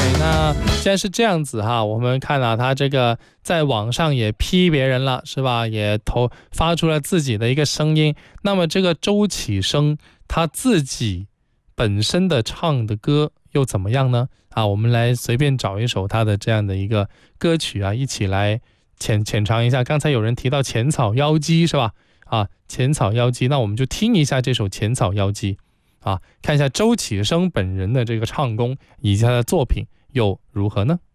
那既然是这样子哈，我们看了他这个在网上也批别人了，是吧？也发出了自己的一个声音。那么这个周启生他自己本身的唱的歌又怎么样呢？我们来随便找一首他的这样的一个歌曲一起来浅尝一下。刚才有人提到浅草妖姬是吧？浅草妖姬，那我们就听一下这首浅草妖姬看一下周启生本人的这个唱功以及他的作品又如何呢？